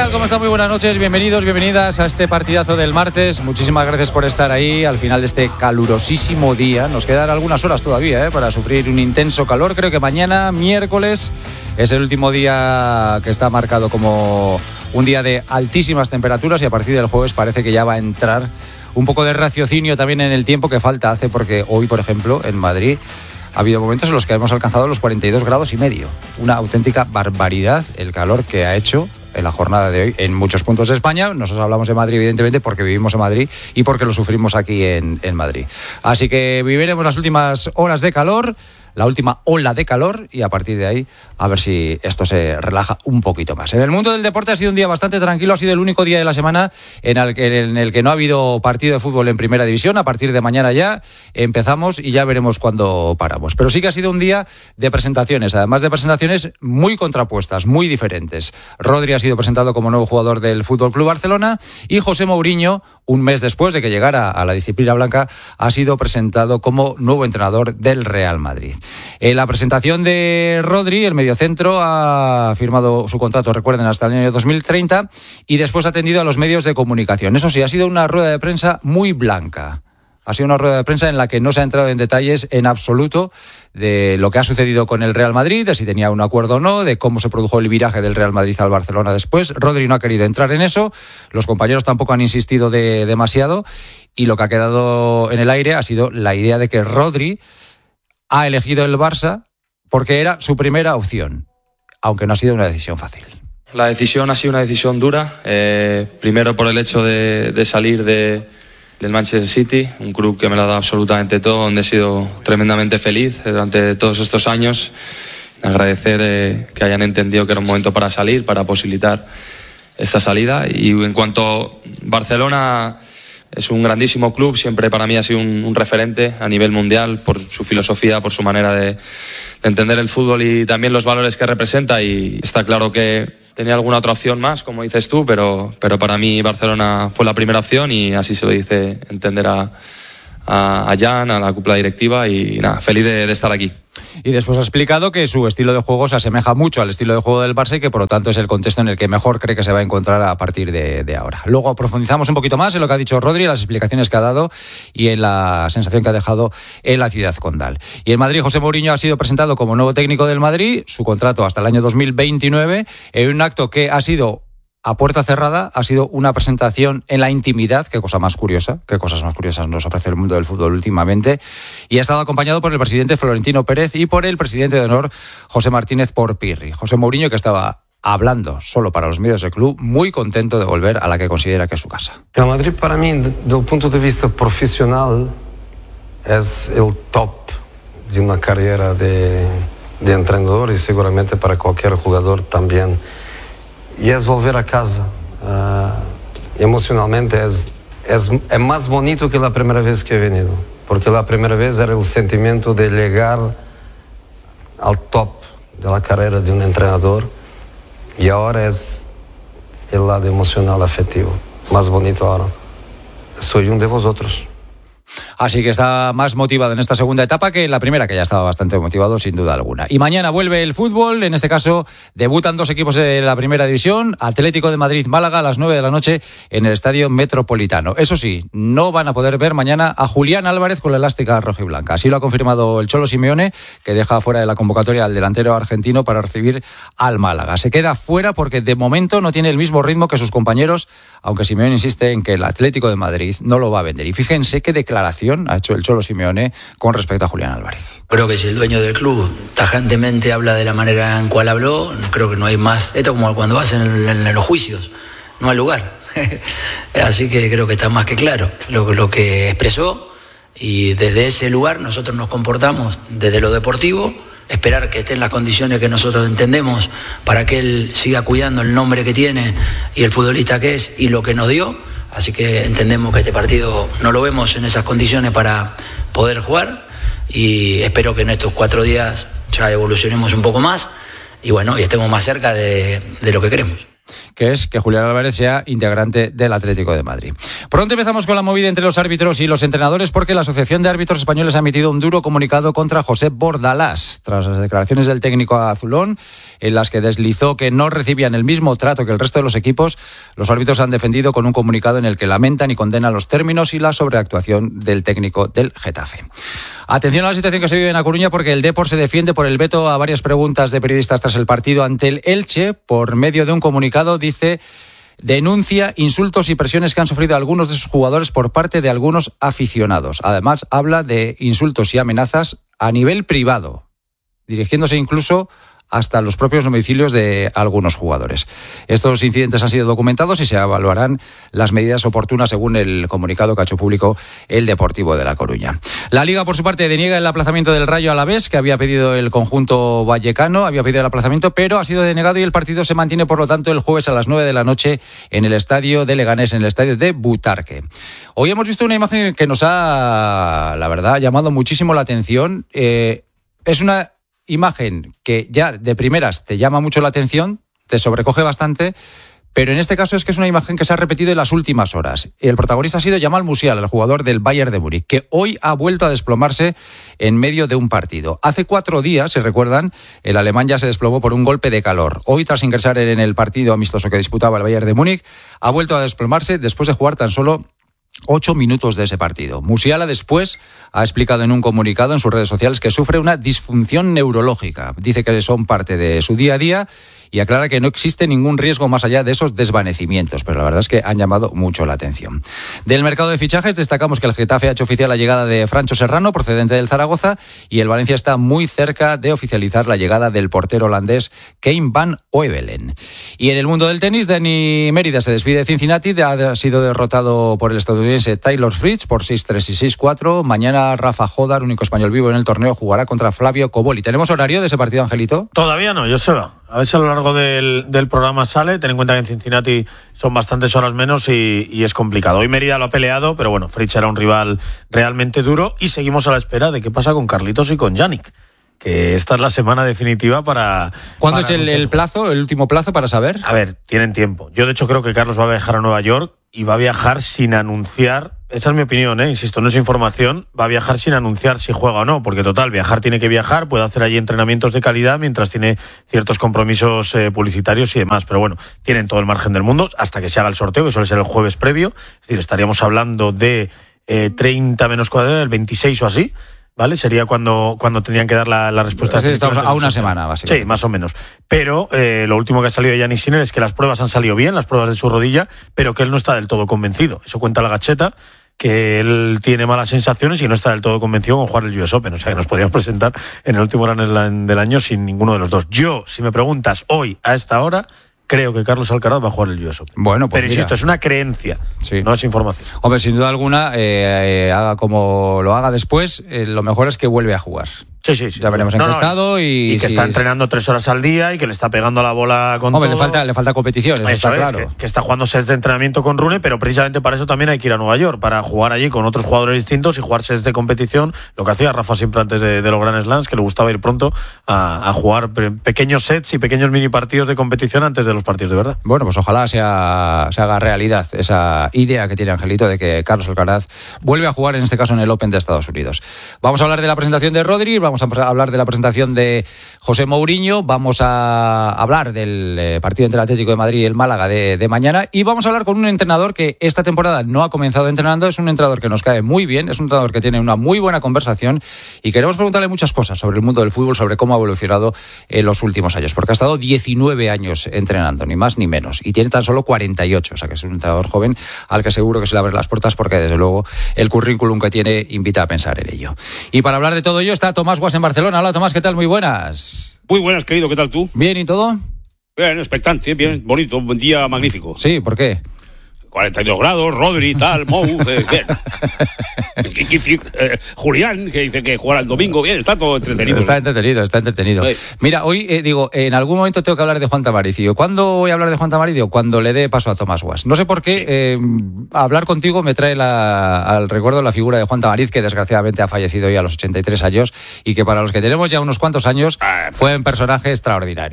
tal? ¿Cómo están? Muy buenas noches, bienvenidos, bienvenidas a este partidazo del martes. Muchísimas gracias por estar ahí al final de este calurosísimo día. Nos quedan algunas horas todavía para sufrir un intenso calor. Creo que mañana, miércoles, es el último día que está marcado como un día de altísimas temperaturas y a partir del jueves parece que ya va a entrar un poco de raciocinio también en el tiempo que falta hace, porque hoy, por ejemplo, en Madrid ha habido momentos en los que hemos alcanzado los 42 grados y medio. Una auténtica barbaridad el calor que ha hecho en la jornada de hoy en muchos puntos de España. Nosotros hablamos de Madrid, evidentemente, porque vivimos en Madrid y porque lo sufrimos aquí en Madrid. Así que viviremos las últimas horas de calor, la última ola de calor, y a partir de ahí a ver si esto se relaja un poquito más. En el mundo del deporte ha sido un día bastante tranquilo, ha sido el único día de la semana en el que no ha habido partido de fútbol en primera división. A partir de mañana ya empezamos y ya veremos cuándo paramos. Pero sí que ha sido un día de presentaciones, además de presentaciones muy contrapuestas, muy diferentes. Rodri ha sido presentado como nuevo jugador del Fútbol Club Barcelona y José Mourinho, un mes después de que llegara a la disciplina blanca, ha sido presentado como nuevo entrenador del Real Madrid. En la presentación de Rodri, el mediocentro ha firmado su contrato, recuerden, hasta el año 2030 y después ha atendido a los medios de comunicación. Eso sí, ha sido una rueda de prensa muy blanca. Ha sido una rueda de prensa en la que no se ha entrado en detalles en absoluto de lo que ha sucedido con el Real Madrid, de si tenía un acuerdo o no, de cómo se produjo el viraje del Real Madrid al Barcelona después. Rodri no ha querido entrar en eso, los compañeros tampoco han insistido demasiado y lo que ha quedado en el aire ha sido la idea de que Rodri ha elegido el Barça porque era su primera opción, aunque no ha sido una decisión fácil. La decisión ha sido una decisión dura, primero por el hecho de salir del Manchester City, un club que me lo ha dado absolutamente todo, donde he sido tremendamente feliz durante todos estos años. Agradecer que hayan entendido que era un momento para salir, para posibilitar esta salida. Y en cuanto a Barcelona, es un grandísimo club, siempre para mí ha sido un referente a nivel mundial por su filosofía, por su manera de entender el fútbol y también los valores que representa, y está claro que tenía alguna otra opción más, como dices tú, pero para mí Barcelona fue la primera opción y así se lo dice entender a Jan, a la cúpula directiva, y nada, feliz de estar aquí. Y después ha explicado que su estilo de juego se asemeja mucho al estilo de juego del Barça y que por lo tanto es el contexto en el que mejor cree que se va a encontrar a partir de ahora. Luego profundizamos un poquito más en lo que ha dicho Rodri, en las explicaciones que ha dado y en la sensación que ha dejado en la ciudad condal. Y en Madrid, José Mourinho ha sido presentado como nuevo técnico del Madrid, su contrato hasta el año 2029, en un acto que ha sido a puerta cerrada, ha sido una presentación en la intimidad, qué cosa más curiosa, qué cosas más curiosas nos ofrece el mundo del fútbol últimamente, y ha estado acompañado por el presidente Florentino Pérez y por el presidente de honor José Martínez Porpirri. José Mourinho, que estaba hablando solo para los medios del club, muy contento de volver a la que considera que es su casa. El Madrid para mí, desde el punto de vista profesional, es el top de una carrera de entrenador y seguramente para cualquier jugador también. Y es volver a casa. Emocionalmente es más bonito que la primera vez que he venido, porque la primera vez era el sentimiento de llegar al top de la carrera de un entrenador, y ahora es el lado emocional afectivo, más bonito ahora. Soy uno de vosotros. Así que está más motivado en esta segunda etapa que en la primera, que ya estaba bastante motivado sin duda alguna. Y mañana vuelve el fútbol, en este caso debutan dos equipos de la primera división, Atlético de Madrid-Málaga a las 9 de la noche en el Estadio Metropolitano. Eso sí, no van a poder ver mañana a Julián Álvarez con la elástica rojiblanca. Así lo ha confirmado el Cholo Simeone, que deja fuera de la convocatoria al delantero argentino para recibir al Málaga. Se queda fuera porque de momento no tiene el mismo ritmo que sus compañeros, aunque Simeone insiste en que el Atlético de Madrid no lo va a vender. Y fíjense qué declaración ha hecho el Cholo Simeone con respecto a Julián Álvarez. Creo que si el dueño del club tajantemente habla de la manera en cual habló, creo que no hay más. Esto es como cuando vas en los juicios, no hay lugar. Así que creo que está más que claro lo que expresó, y desde ese lugar nosotros nos comportamos desde lo deportivo, esperar que esté en las condiciones que nosotros entendemos para que él siga cuidando el nombre que tiene y el futbolista que es y lo que nos dio. Así que entendemos que este partido no lo vemos en esas condiciones para poder jugar, y espero que en estos 4 días ya evolucionemos un poco más y bueno, y estemos más cerca de lo que queremos. que es que Julián Álvarez sea integrante del Atlético de Madrid. Pronto empezamos con la movida entre los árbitros y los entrenadores, porque la Asociación de Árbitros Españoles ha emitido un duro comunicado contra Josep Bordalás, tras las declaraciones del técnico azulón, en las que deslizó que no recibían el mismo trato que el resto de los equipos. Los árbitros han defendido con un comunicado en el que lamentan y condenan los términos y la sobreactuación del técnico del Getafe. Atención a la situación que se vive en A Coruña, porque el Depor se defiende por el veto a varias preguntas de periodistas tras el partido ante el Elche. Por medio de un comunicado dice: denuncia insultos y presiones que han sufrido algunos de sus jugadores por parte de algunos aficionados. Además, habla de insultos y amenazas a nivel privado, dirigiéndose incluso hasta los propios domicilios de algunos jugadores. Estos incidentes han sido documentados y se evaluarán las medidas oportunas según el comunicado que ha hecho público el Deportivo de La Coruña. La Liga, por su parte, deniega el aplazamiento del Rayo Alavés, que había pedido el conjunto vallecano, había pedido el aplazamiento, pero ha sido denegado y el partido se mantiene, por lo tanto, el jueves a las 9 de la noche en el estadio de Leganés, en el estadio de Butarque. Hoy hemos visto una imagen que nos ha, la verdad, llamado muchísimo la atención. Es una imagen que ya de primeras te llama mucho la atención, te sobrecoge bastante, pero en este caso es que es una imagen que se ha repetido en las últimas horas. El protagonista ha sido Jamal Musiala, el jugador del Bayern de Múnich, que hoy ha vuelto a desplomarse en medio de un partido. Hace 4 días, si recuerdan, el alemán ya se desplomó por un golpe de calor. Hoy, tras ingresar en el partido amistoso que disputaba el Bayern de Múnich, ha vuelto a desplomarse después de jugar tan solo 8 minutos de ese partido. Musiala después ha explicado en un comunicado en sus redes sociales que sufre una disfunción neurológica. Dice que son parte de su día a día y aclara que no existe ningún riesgo más allá de esos desvanecimientos, pero la verdad es que han llamado mucho la atención. Del mercado de fichajes destacamos que el Getafe ha hecho oficial la llegada de Francho Serrano, procedente del Zaragoza, y el Valencia está muy cerca de oficializar la llegada del portero holandés Kein van Oevelen. Y en el mundo del tenis, Dani Mérida se despide de Cincinnati, ha sido derrotado por el estadounidense Taylor Fritz por 6-3 y 6-4. Mañana Rafa Jodar, único español vivo en el torneo, jugará contra Flavio Cobolli. ¿Tenemos horario de ese partido, Angelito? Todavía no, Joseba. A ver si a lo largo del programa sale. Ten en cuenta que en Cincinnati son bastantes horas menos y es complicado. Hoy Mérida lo ha peleado, pero bueno, Fritz era un rival realmente duro y seguimos a la espera de qué pasa con Carlitos y con Yannick, que esta es la semana definitiva para... ¿Cuándo es el plazo, el último plazo para saber? A ver, tienen tiempo. Yo de hecho creo que Carlos va a viajar a Nueva York y va a viajar sin anunciar. Esta es mi opinión, insisto, no es información. Va a viajar sin anunciar si juega o no, porque total, viajar tiene que viajar, puede hacer allí entrenamientos de calidad mientras tiene ciertos compromisos publicitarios y demás. Pero bueno, tienen todo el margen del mundo hasta que se haga el sorteo, que suele ser el jueves previo. Es decir, estaríamos hablando de 30 menos 4, el 26 o así. ¿Vale? Sería cuando tenían que dar la respuesta. Sí, estamos a una semana, básicamente. Sí, más o menos. Pero lo último que ha salido de Yannick Sinner es que las pruebas han salido bien, las pruebas de su rodilla, pero que él no está del todo convencido. Eso cuenta la Gacheta, que él tiene malas sensaciones y no está del todo convencido con jugar el US Open. O sea, que nos podríamos presentar en el último Grand del año sin ninguno de los dos. Yo, si me preguntas hoy, a esta hora, creo que Carlos Alcaraz va a jugar el US Open. Bueno, pues pero insisto, es una creencia, sí, no es información. Hombre, sin duda alguna, haga como lo haga después, lo mejor es que vuelve a jugar. Sí. Ya veremos en qué estado y que está entrenando 3 horas al día y que le está pegando a la bola con Hombre, todo. le falta competición, eso está claro. Que está jugando sets de entrenamiento con Rune, pero precisamente para eso también hay que ir a Nueva York, para jugar allí con otros jugadores distintos y jugar sets de competición, lo que hacía Rafa siempre antes de los Grand Slams, que le gustaba ir pronto a jugar pequeños sets y pequeños mini partidos de competición antes de los partidos de verdad. Bueno, pues ojalá se haga realidad esa idea que tiene Angelito de que Carlos Alcaraz vuelve a jugar, en este caso en el Open de Estados Unidos. Vamos a hablar de la presentación de Rodri, vamos a hablar de la presentación de José Mourinho, vamos a hablar del partido entre el Atlético de Madrid y el Málaga de mañana, y vamos a hablar con un entrenador que esta temporada no ha comenzado entrenando. Es un entrenador que nos cae muy bien, es un entrenador que tiene una muy buena conversación y queremos preguntarle muchas cosas sobre el mundo del fútbol, sobre cómo ha evolucionado en los últimos años, porque ha estado 19 años entrenando, ni más ni menos, y tiene tan solo 48, o sea que es un entrenador joven al que seguro que se le abren las puertas, porque desde luego el currículum que tiene invita a pensar en ello. Y para hablar de todo ello está Tomás Guas en Barcelona. Hola Tomás, ¿qué tal? Muy buenas. Muy buenas, querido, ¿qué tal tú? Bien, ¿y todo? Bien, expectante, bien, bonito, un día magnífico. Sí, ¿por qué? 42 grados, Rodri, tal, Mou, bien. Julián, que dice que jugará el domingo, bien, está todo entretenido. Está entretenido. Sí. Mira, hoy en algún momento tengo que hablar de Juan Tamariz. ¿Cuándo voy a hablar de Juan Tamariz? Cuando le dé paso a Tomás Guas. No sé por qué, sí. Hablar contigo me trae al recuerdo la figura de Juan Tamariz, que desgraciadamente ha fallecido ya a los 83 años, y que para los que tenemos ya unos cuantos años fue un personaje extraordinario.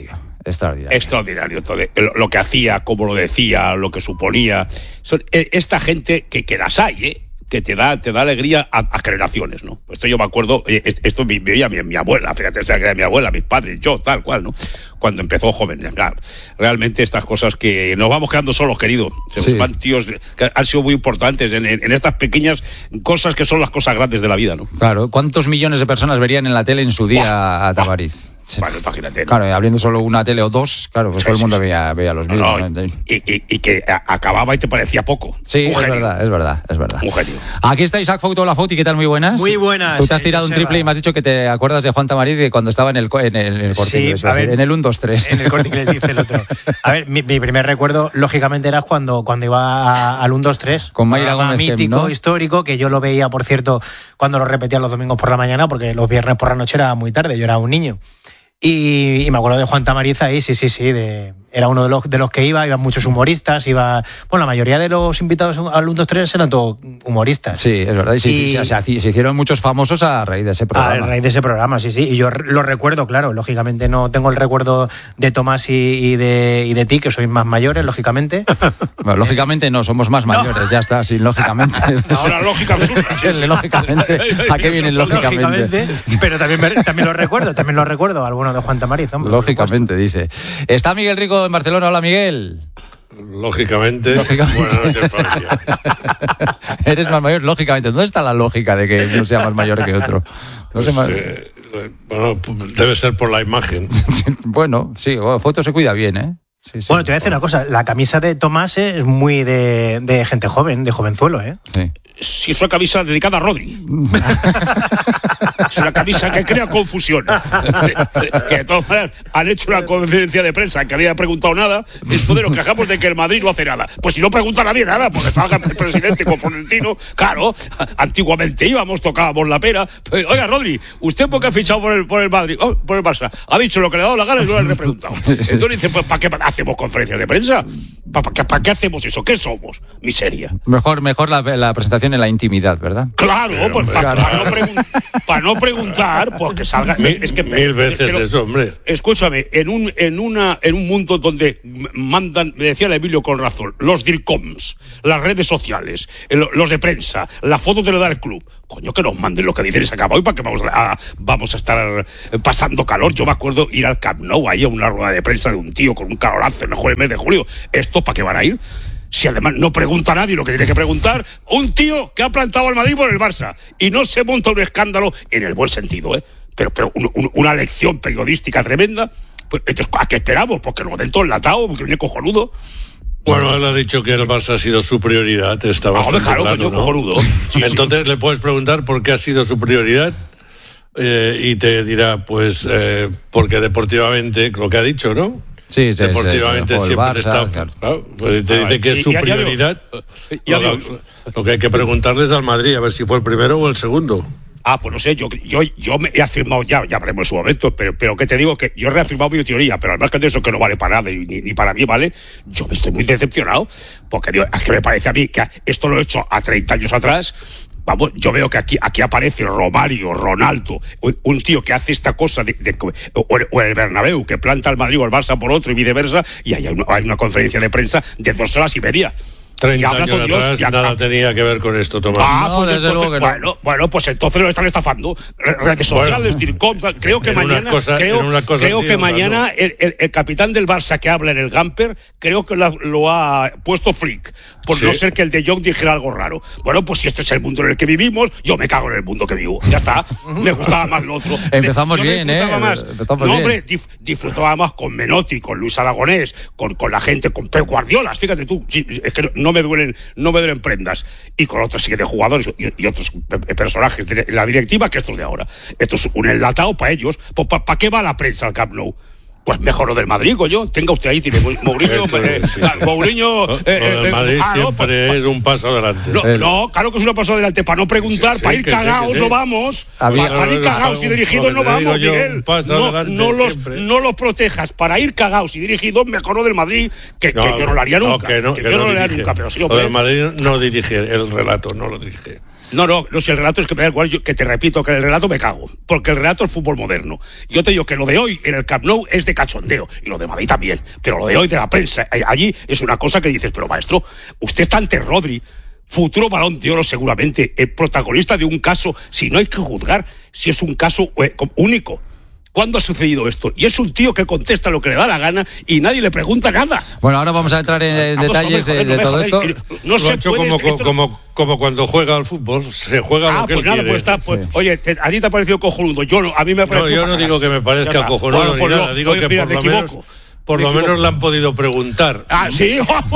Extraordinario. Todo, lo que hacía, cómo lo decía, lo que suponía. Esta gente que las hay, que te da alegría a generaciones, ¿no? Esto yo me acuerdo, esto me veía mi abuela, fíjate, o sea, que era mi abuela, mis padres, yo, tal cual, ¿no? Cuando empezó joven, claro. Realmente estas cosas que nos vamos quedando solos, querido. Se van tíos que han sido muy importantes en estas pequeñas cosas que son las cosas grandes de la vida, ¿no? Claro, ¿cuántos millones de personas verían en la tele en su día a Tamariz? Bueno, imagínate, ¿no? Claro, abriendo solo una tele o dos, claro, pues todo el mundo veía los mismos. No, y que acababa y te parecía poco. Sí, es verdad. Un genio. Aquí está Isaac Fouto, la Fouti, ¿qué tal? Muy buenas. Muy buenas. Tú te has tirado un triple y me has dicho que te acuerdas de Juan Tamariz de cuando estaba en el Corte Inglés, sí, a ver, en el 1-2-3. En el Corte Inglés, dice el otro. A ver, mi primer recuerdo, lógicamente, era cuando iba al 1-2-3. Con Mayra Gómez, mítico, ¿no? histórico, que yo lo veía, por cierto, cuando lo repetía los domingos por la mañana, porque los viernes por la noche era muy tarde, yo era un niño. Y me acuerdo de Juan Tamariz ahí, sí, era uno de los que iban muchos humoristas, la mayoría de los invitados al 1-2-3 eran todos humoristas. Sí, es verdad, se hicieron muchos famosos a raíz de ese programa. A raíz de ese programa, sí, y yo lo recuerdo, claro, lógicamente no tengo el recuerdo de Tomás y de ti, que sois más mayores, lógicamente. Bueno, lógicamente no, somos más mayores, ya está, sí, lógicamente. Ahora lógica absurda. Sí, lógicamente, ¿a qué viene lógicamente? Pero también lo recuerdo, alguno de Juan Tamariz, hombre. Lógicamente, dice. Está Miguel Rico en Barcelona. Hola, Miguel. Lógicamente. Buenas noches, Francia. Eres más mayor, lógicamente. ¿Dónde está la lógica de que uno sea más mayor que otro? Bueno, debe ser por la imagen. Bueno, sí, Foto se cuida bien, ¿eh? Sí, bueno, te voy a decir una cosa. La camisa de Tomás es muy de gente joven, de jovenzuelo, ¿eh? Sí. Si es una camisa dedicada a Rodri. Es una camisa que crea confusión. Que de todas maneras han hecho una conferencia de prensa que había preguntado nada. Entonces nos quejamos de que el Madrid no hace nada. Pues si no pregunta nadie nada, porque estaba el presidente con Florentino. Claro, antiguamente tocábamos la pera. Pues, oiga, Rodri, ¿usted por qué ha fichado por el Madrid? Por el Barça. Ha dicho lo que le ha dado la gana y no le he preguntado. Entonces dice, pues ¿para qué hacemos conferencias de prensa? ¿Para qué hacemos eso? ¿Qué somos? Miseria. Mejor la presentación en la intimidad, ¿verdad? Claro, pues para no preguntar, pues que salga. Mil veces eso, hombre. Escúchame, en un mundo donde mandan, me decía el Emilio con razón, los DIRCOMs, las redes sociales, los de prensa, la foto te lo da el club. Coño, que nos manden lo que dicen y se acaba hoy, para que vamos a estar pasando calor. Yo me acuerdo ir al Camp Nou, ahí a una rueda de prensa de un tío con un calorazo, el mejor mes de julio. ¿Esto para qué van a ir? Si además no pregunta nadie lo que tiene que preguntar, un tío que ha plantado al Madrid por el Barça y no se monta un escándalo en el buen sentido, pero una lección periodística tremenda. Pues ¿a qué esperamos? Porque lo den todo enlatado, porque viene cojonudo. Bueno, él ha dicho que el Barça ha sido su prioridad, está bastante claro, ¿no? Cojonudo. Sí, entonces le puedes preguntar por qué ha sido su prioridad y te dirá, pues, porque deportivamente, lo que ha dicho, ¿no? Sí, deportivamente siempre está. Claro, pues te dice que es su prioridad. Lo que hay que preguntarles al Madrid, a ver si fue el primero o el segundo. Pues no sé, yo me he afirmado ya veremos en su momento, pero que te digo que yo he reafirmado mi teoría, pero al margen de eso que no vale para nada ni para mí vale, yo me estoy muy decepcionado, porque digo, es que me parece a mí que esto lo he hecho a 30 años atrás. Vamos, yo veo que aquí aparece Romario, Ronaldo, un tío que hace esta cosa o el Bernabéu, que planta al Madrid o al Barça por otro y viceversa, y hay una conferencia de prensa de 2 horas y media. 30 años atrás nada tenía que ver con esto, Tomás. Pues desde luego que no. Bueno, pues entonces lo están estafando. Redes sociales, DIRCOMs. Creo que mañana el capitán del Barça que habla en el Gamper, creo que lo ha puesto freak, por no ser que el de Jong dijera algo raro. Bueno, pues si este es el mundo en el que vivimos, yo me cago en el mundo que vivo. Ya está. Me gustaba más lo otro. Empezamos bien, hombre, disfrutaba más con Menotti, con Luis Aragonés, con la gente, con Pep Guardiola. Fíjate tú, es que no me duelen prendas, y con otros siguientes jugadores y otros personajes de la directiva que estos de ahora. Esto es un enlatado para ellos. ¿Para qué va la prensa al Camp Nou? Pues mejor lo del Madrid, coño. Tenga usted ahí, tiene Mourinho. Mourinho. Lo del Madrid siempre es un paso adelante. No, claro que es un paso adelante. Para no preguntar, para ir cagados no vamos. Para ir cagados y dirigidos no vamos, Miguel. No los protejas. Para ir cagados y dirigidos, mejor lo del Madrid, que yo no lo haría nunca. Que yo no lo haría nunca, pero sí, lo del Madrid no dirige, el relato no lo dirige. No, si el relato es que me da igual, que te repito que el relato me cago, porque el relato es fútbol moderno. Yo te digo que lo de hoy en el Camp Nou es este cachondeo, y lo de Madrid también, pero lo de hoy de la prensa, allí es una cosa que dices, pero maestro, usted está ante Rodri, futuro Balón de Oro seguramente, el protagonista de un caso, si no hay que juzgar, si es un caso único. ¿Cuándo ha sucedido esto? Y es un tío que contesta lo que le da la gana y nadie le pregunta nada. Bueno, ahora vamos a entrar en detalles de todo esto. No se puede, como cuando juega al fútbol, se juega lo que él quiere. Pues, oye, a ti te ha parecido cojonudo. A mí me ha parecido. No, yo no digo que me parezca cojonudo ni nada. Digo que por lo menos le han podido preguntar. ¿Sí?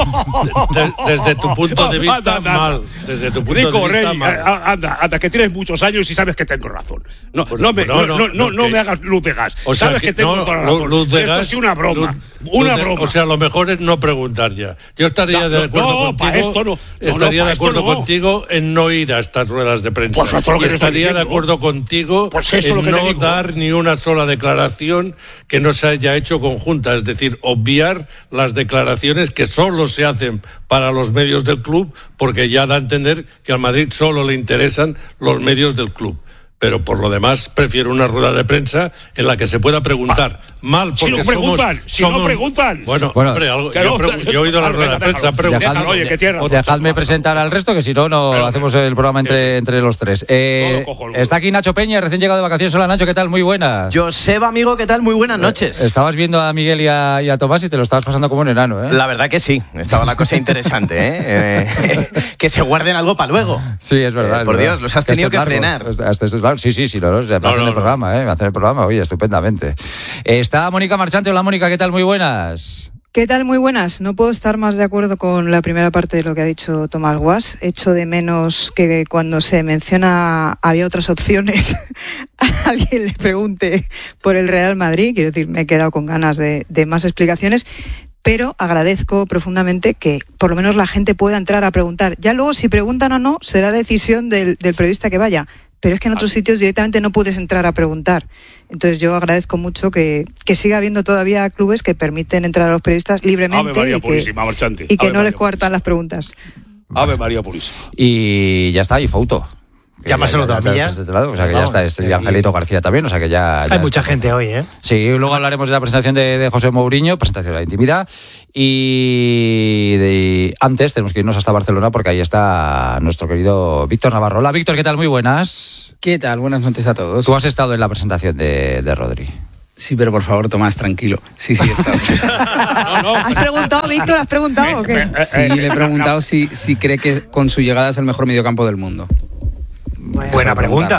Desde tu punto de vista, mal. Desde tu punto de vista, mal. Anda, que tienes muchos años y sabes que tengo razón. No me hagas luz de gas. O sea, sabes que tengo razón. Luz de Esto gas, es una broma. O sea, lo mejor es no preguntar ya. Yo estaría de acuerdo contigo. Estaría de acuerdo contigo en no ir a estas ruedas de prensa. Pues y estaría de acuerdo contigo en no dar ni una sola declaración que no se haya hecho conjunta. Es decir, obviar las declaraciones que solo se hacen para los medios del club, porque ya da a entender que al Madrid solo le interesan los medios del club. Pero por lo demás prefiero una rueda de prensa en la que se pueda preguntar. Mal, porque no preguntan. Bueno, hombre, yo he oído la rueda de prensa. Dejadme presentar al resto, que si no hacemos el programa entre los tres. Está aquí Nacho Peña, recién llegado de vacaciones. Hola, Nacho, ¿qué tal? Muy buenas. Joseba, amigo, ¿qué tal? Muy buenas noches. Estabas viendo a Miguel y a Tomás y te lo estabas pasando como un enano, ¿eh? La verdad que sí, estaba la cosa interesante, ¿eh? Que se guarden algo para luego. Sí, es verdad. Por Dios, los has tenido que frenar. Sí, me hacen el programa, me hacen el programa, oye, estupendamente. Está Mónica Marchante. Hola, Mónica, ¿qué tal? Muy buenas. ¿Qué tal? Muy buenas. No puedo estar más de acuerdo con la primera parte de lo que ha dicho Tomás Guas. Echo de menos que cuando se menciona había otras opciones, alguien le pregunte por el Real Madrid. Quiero decir, me he quedado con ganas de más explicaciones. Pero agradezco profundamente que por lo menos la gente pueda entrar a preguntar. Ya luego, si preguntan o no, será decisión del periodista que vaya. Pero es que en otros sitios directamente no puedes entrar a preguntar. Entonces yo agradezco mucho que siga habiendo todavía clubes que permiten entrar a los periodistas libremente y que no les coartan las preguntas. Ave María Purísima. Y ya está, y Fouto. Llámaselo también. O sea que ya está, y Angelito García también, o sea que ya hay mucha gente hoy, ¿eh? Sí, luego hablaremos de la presentación de José Mourinho, presentación de la intimidad, y antes tenemos que irnos hasta Barcelona porque ahí está nuestro querido Víctor Navarro. Hola, Víctor, ¿qué tal? Muy buenas. ¿Qué tal? Buenas noches a todos. Tú has estado en la presentación de Rodri. Sí, pero por favor, Tomás, tranquilo. Sí, he estado. ¿Has preguntado, Víctor? ¿Has preguntado o qué? Sí, le he preguntado si cree que con su llegada es el mejor mediocampo del mundo. Buena pregunta.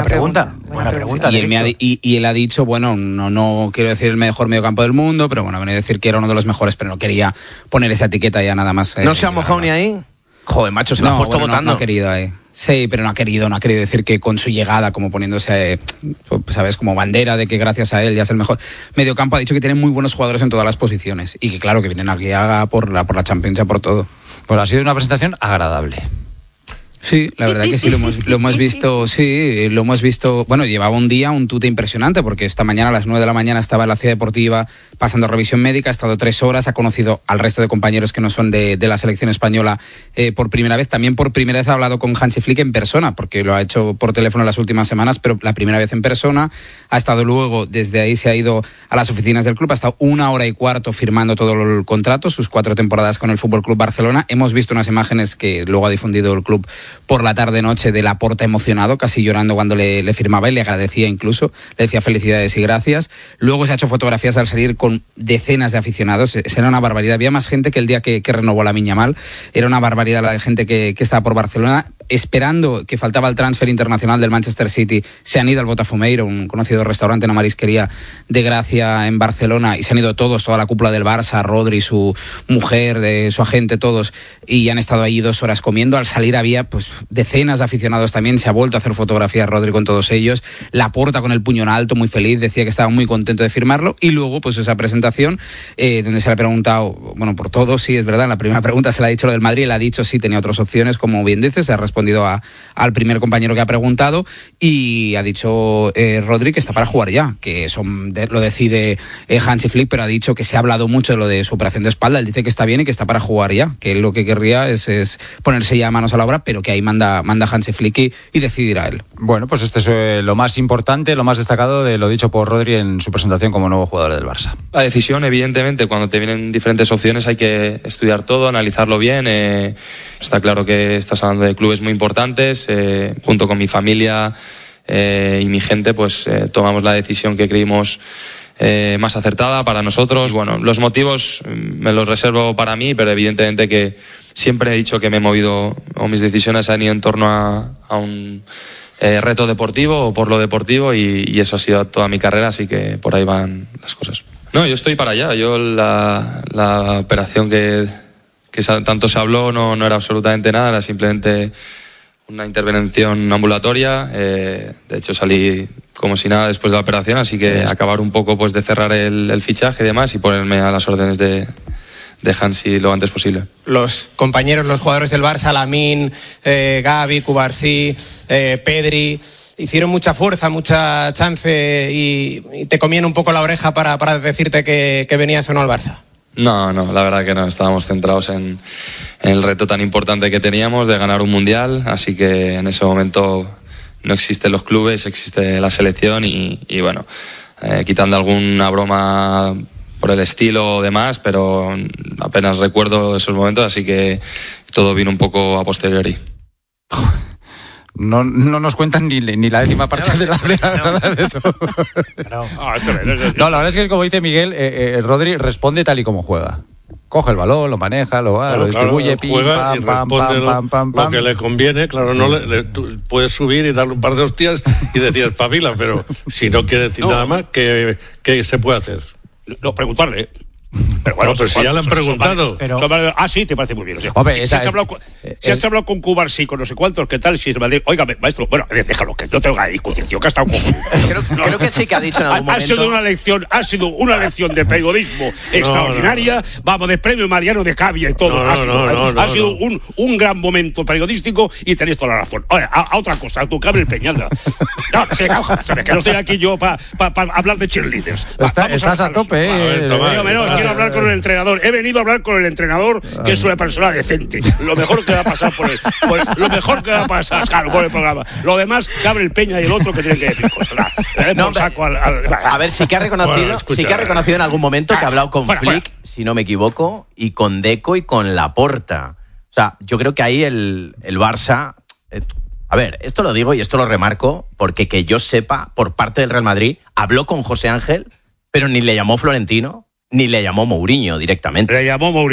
Y él ha dicho, bueno, no quiero decir el mejor mediocampo del mundo, pero bueno, venía a decir que era uno de los mejores, pero no quería poner esa etiqueta ya nada más. ¿No se ha mojado ni ahí? Joder, macho, se lo ha puesto votando. No ha querido ahí. Sí, pero no ha querido decir que con su llegada, como poniéndose, ¿sabes?, como bandera de que gracias a él ya es el mejor mediocampo. Ha dicho que tiene muy buenos jugadores en todas las posiciones y que claro, que vienen aquí por la Champions, ya por todo. Pues ha sido una presentación agradable. Sí, la verdad que sí, lo hemos visto, bueno, llevaba un día un tute impresionante, porque esta mañana a las 9 de la mañana estaba en la Ciudad Deportiva pasando revisión médica, ha estado 3 horas, ha conocido al resto de compañeros que no son de la selección española por primera vez, también por primera vez ha hablado con Hansi Flick en persona, porque lo ha hecho por teléfono las últimas semanas, pero la primera vez en persona, ha estado luego, desde ahí se ha ido a las oficinas del club, ha estado 1 hora y cuarto firmando todo el contrato, sus 4 temporadas con el Fútbol Club Barcelona. Hemos visto unas imágenes que luego ha difundido el club por la tarde-noche de Laporta emocionado, casi llorando cuando le firmaba y le agradecía incluso, le decía felicidades y gracias. Luego se ha hecho fotografías al salir con decenas de aficionados, era una barbaridad, había más gente que el día que renovó Lamine Yamal, era una barbaridad la gente que estaba por Barcelona, esperando que faltaba el transfer internacional del Manchester City. Se han ido al Botafumeiro, un conocido restaurante, una marisquería de Gracia en Barcelona, y se han ido todos, toda la cúpula del Barça, Rodri, su mujer, su agente, todos, y han estado allí 2 horas comiendo. Al salir había pues decenas de aficionados también, se ha vuelto a hacer fotografías Rodri con todos ellos, Laporta con el puño en alto, muy feliz, decía que estaba muy contento de firmarlo, y luego pues esa presentación donde se le ha preguntado, bueno, por todo, sí, es verdad, en la primera pregunta se le ha dicho lo del Madrid, él ha dicho sí, tenía otras opciones, como bien dices, se ha respondido respondido al primer compañero que ha preguntado, y ha dicho Rodri que está para jugar ya, que eso lo decide Hansi Flick, pero ha dicho que se ha hablado mucho de lo de su operación de espalda. Él dice que está bien y que está para jugar ya, que él lo que querría es ponerse ya manos a la obra, pero que ahí manda Hansi Flick y decidirá él. Bueno, pues este es lo más importante, lo más destacado de lo dicho por Rodri en su presentación como nuevo jugador del Barça. La decisión, evidentemente, cuando te vienen diferentes opciones hay que estudiar todo, analizarlo bien. Está claro que estás hablando de clubes muy importantes. Junto con mi familia y mi gente, pues tomamos la decisión que creímos más acertada para nosotros. Bueno, los motivos me los reservo para mí, pero evidentemente que siempre he dicho que me he movido, o mis decisiones han ido en torno a un reto deportivo o por lo deportivo, y eso ha sido toda mi carrera, así que por ahí van las cosas. No, yo estoy para allá. Yo la operación que tanto se habló no era absolutamente nada, era simplemente una intervención ambulatoria. De hecho salí como si nada después de la operación, así que acabar un poco pues de cerrar el fichaje y demás, y ponerme a las órdenes de Hansi lo antes posible. Los compañeros, los jugadores del Barça, Lamine, Gavi, Cubarsí, Pedri, hicieron mucha fuerza, mucha chance y te comían un poco la oreja para decirte que venías o no al Barça. No, la verdad que no, estábamos centrados en el reto tan importante que teníamos de ganar un mundial, así que en ese momento no existen los clubes, existe la selección y bueno, quitando alguna broma por el estilo o demás, pero apenas recuerdo esos momentos, así que todo vino un poco a posteriori. No nos cuentan ni la décima parte de la verdad de todo. No, la verdad es que, como dice Miguel, Rodri responde tal y como juega. Coge el balón, lo maneja, lo distribuye, juega y responde lo que le conviene. Claro, sí. No tú puedes subir y darle un par de hostias y decir espabila, pero si no quiere decir nada más, ¿qué se puede hacer? No, preguntarle. Pero bueno, pero si ya le han preguntado. Sí, te parece muy bien. O sea, hombre, si has hablado con Cubarsí, con no sé cuántos, ¿qué tal? Si es Madrid, oiga, maestro, bueno, déjalo, que no tengo que discutir, tío, que ha estado creo que sí que ha dicho en algún momento. Ha sido una lección de periodismo extraordinaria. Vamos, de premio Mariano de Cavia y todo. Ha sido un gran momento periodístico y tenéis toda la razón. Ahora, a otra cosa, a tu cable Peñalda. No, que no estoy aquí yo para hablar de cheerleaders. Estás a tope, quiero hablar con el entrenador. He venido a hablar con el entrenador, que es una persona decente. Lo mejor que va a pasar lo mejor que va a pasar, claro, por el programa. Lo demás, cabe el Peña y el otro que tienen que decir cosas. A ver, sí que ha reconocido en algún momento que ha hablado con Flick, si no me equivoco, y con Deco y con Laporta. O sea, yo creo que ahí el Barça... A ver, esto lo digo y esto lo remarco porque que yo sepa, por parte del Real Madrid, habló con José Ángel, pero ni le llamó Florentino, ni le llamó Mourinho directamente. Le llamó Mourinho.